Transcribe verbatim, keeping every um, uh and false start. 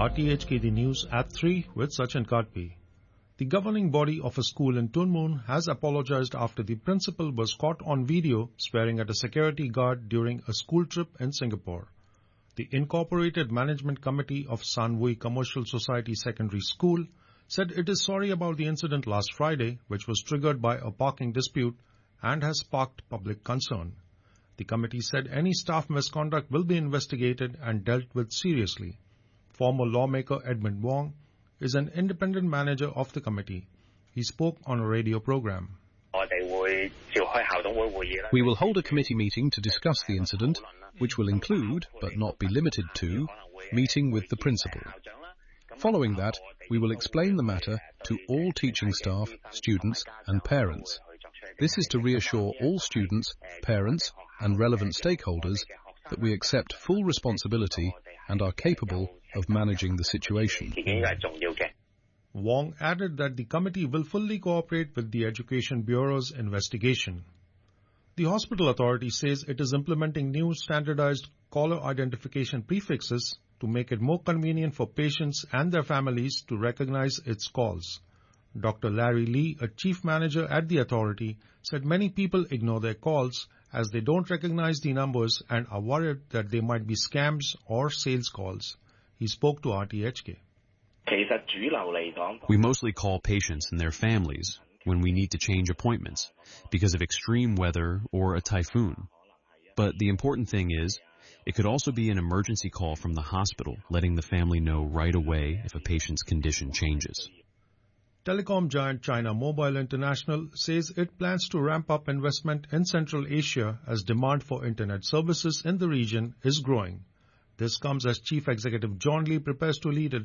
R T H K, the news at three with Sachin Katpi. The governing body of a school in Tuen Mun has apologized after the principal was caught on video swearing at a security guard during a school trip in Singapore. The Incorporated Management Committee of San Vui Commercial Society Secondary School said it is sorry about the incident last Friday, which was triggered by a parking dispute and has sparked public concern. The committee said any staff misconduct will be investigated and dealt with seriously. Former lawmaker Edmund Wong is an independent manager of the committee. He spoke on a radio program. We will hold a committee meeting to discuss the incident, which will include, but not be limited to, meeting with the principal. Following that, we will explain the matter to all teaching staff, students and parents. This is to reassure all students, parents and relevant stakeholders that we accept full responsibility and are capable of managing the situation. Wong added that the committee will fully cooperate with the Education Bureau's investigation. The hospital authority says it is implementing new standardized caller identification prefixes to make it more convenient for patients and their families to recognize its calls. Doctor Larry Lee, a chief manager at the authority, said many people ignore their calls as they don't recognize the numbers and are worried that they might be scams or sales calls. He spoke to R T H K. We mostly call patients and their families when we need to change appointments because of extreme weather or a typhoon. But the important thing is, it could also be an emergency call from the hospital, letting the family know right away if a patient's condition changes. Telecom giant China Mobile International says it plans to ramp up investment in Central Asia as demand for internet services in the region is growing. This comes as Chief Executive John Lee prepares to lead a